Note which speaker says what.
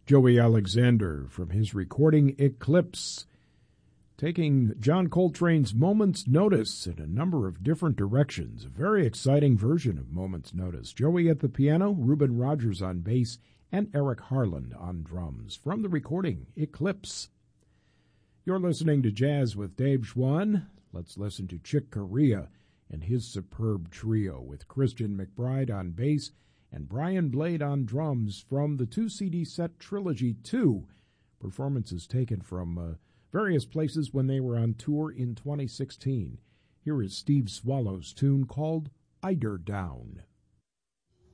Speaker 1: Joey Alexander from his recording Eclipse, taking John Coltrane's Moment's Notice in a number of different directions. A very exciting version of Moment's Notice. Joey at the piano, Reuben Rogers on bass, and Eric Harland on drums from the recording Eclipse. You're listening to Jazz with Dave Schwann. Let's listen to Chick Corea and his superb trio with Christian McBride on bass and Brian Blade on drums from the 2-CD set Trilogy 2, performances taken from various places when they were on tour in 2016. Here is Steve Swallow's tune called Eider Down.